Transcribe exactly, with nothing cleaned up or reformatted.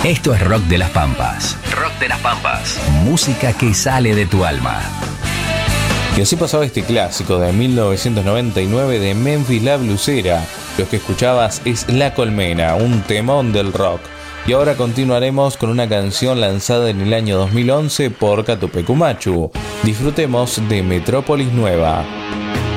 Esto es Rock de las Pampas. Rock de las Pampas. Música que sale de tu alma. Y así pasaba este clásico de mil novecientos noventa y nueve de Memphis La Blusera. Lo que escuchabas es La Colmena, un temón del rock. Y ahora continuaremos con una canción lanzada en el año dos mil once por Catupecu Machu. Disfrutemos de Metrópolis Nueva.